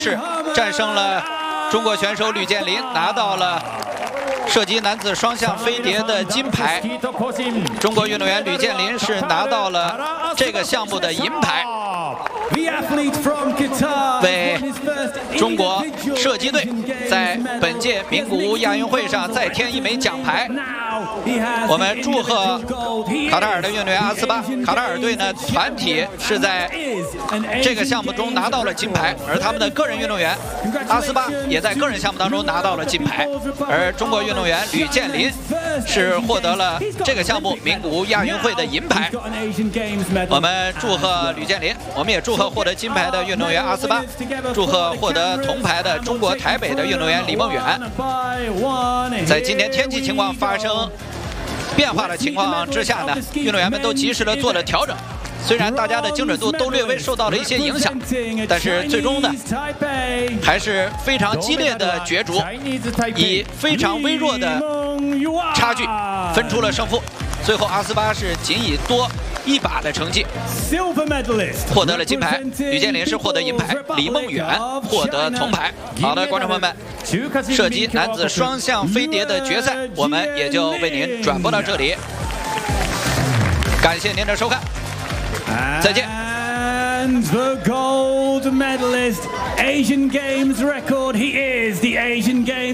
是战胜了中国选手吕建林，拿到了射击男子双项飞碟的金牌。中国运动员吕建林是拿到了这个项目的银牌，为中国射击队在本届名古屋亚运会上再添一枚奖牌。我们祝贺卡塔尔的运动员阿斯巴。卡塔尔队呢，团体是在这个项目中拿到了金牌，而他们的个人运动员阿斯巴也在个人项目当中拿到了金牌。而中国运动员吕建林是获得了这个项目名古屋亚运会的银牌。我们祝贺吕建林，我们也祝贺获得金牌的运动员阿斯巴，祝贺获得铜牌的中国台北的运动员李梦远。在今天天气情况发生变化的情况之下呢，运动员们都及时的做了调整。虽然大家的精准度都略微受到了一些影响，但是最终呢，还是非常激烈的角逐，以非常微弱的差距分出了胜负。最后阿斯巴是仅以多1把的成绩获得了金牌，吕建林是获得银牌，李梦远获得铜牌。好的，观众朋友们，射击男子双项飞碟的决赛，我们也就为您转播到这里，感谢您的收看，再见。 And the gold medalist, Asian Games record, he is the Asian Games